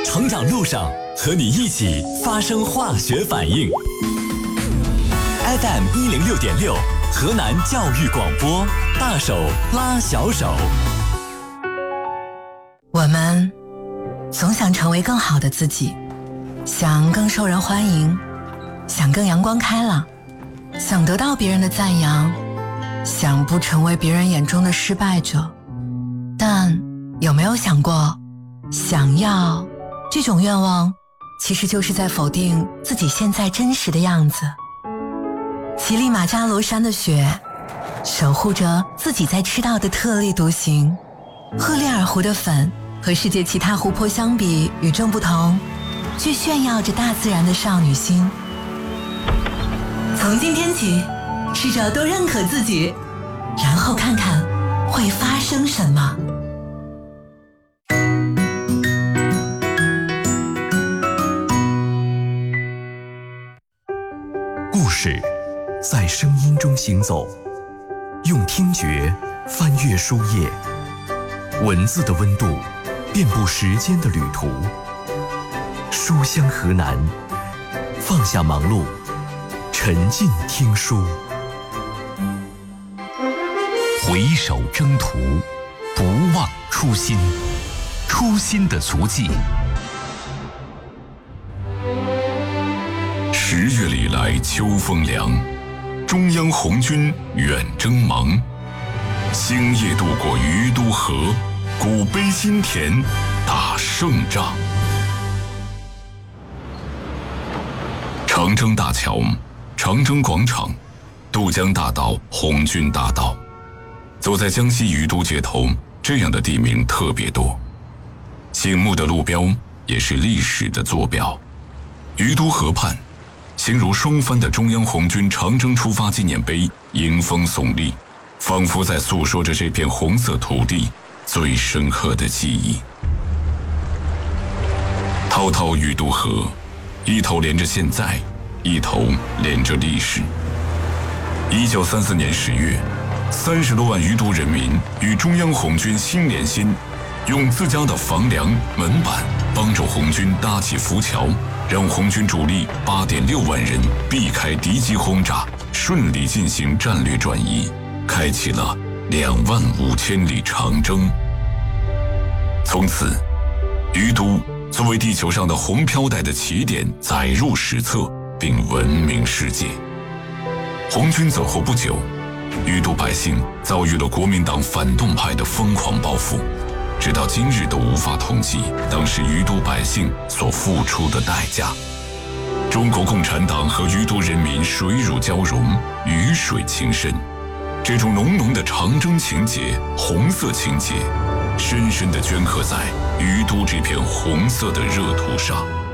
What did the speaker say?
成长路上，和你一起发生化学反应。FM 106.6，河南教育广播，大手拉小手。 我们总想成为更好的自己，想更受人欢迎，想更阳光开朗，想得到别人的赞扬，想不成为别人眼中的失败者。但有没有想过，想要这种愿望其实就是在否定自己现在真实的样子。乞力马扎罗山的雪守护着自己在赤道的特立独行，赫列尔湖的粉和世界其他湖泊相比与众不同，却炫耀着大自然的少女心。从今天起，试着多认可自己，然后看看会发生什么。 故事在声音中行走，用听觉翻阅书页，文字的温度遍布时间的旅途。书香河南，放下忙碌，沉浸听书。回首征途，不忘初心，初心的足迹。10月里来秋风凉，中央红军远征忙。星夜渡过于都河，古碑新田打胜仗。长征大桥、长征广场、渡江大道、红军大道，走在江西于都街头，这样的地名特别多。醒目的路标也是历史的坐标。于都河畔，形如双帆的中央红军长征出发纪念碑迎风耸立，仿佛在诉说着这片红色土地最深刻的记忆。滔滔于都河，一头连着现在，一头连着历史。1934年10月，30多万于都人民与中央红军心连心，用自家的房梁、门板帮助红军搭起浮桥，让红军主力8.6万人避开敌机轰炸，顺利进行战略转移，开启了25000里长征。从此，于都作为地球上的红飘带的起点载入史册，并闻名世界。红军走后不久，于都百姓遭遇了国民党反动派的疯狂报复，直到今日都无法统计当时于都百姓所付出的代价。中国共产党和于都人民水乳交融，鱼水情深，这种浓浓的长征情结、红色情结，深深地镌刻在于都这片红色的热土上。